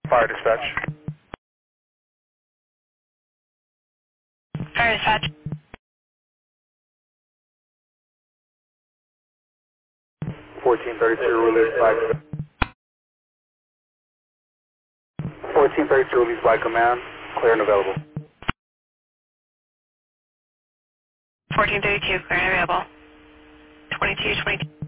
Fire dispatch. Fire dispatch. 1432 released by 1432 released by command. Clear and available. 1432, clear and available. 2222.